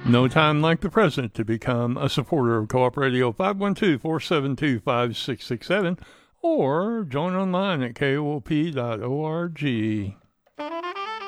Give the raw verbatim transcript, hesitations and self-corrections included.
No time like the present to become a supporter of Co-op Radio. Five one two, four seven two, five six six seven or join online at K O O P dot org.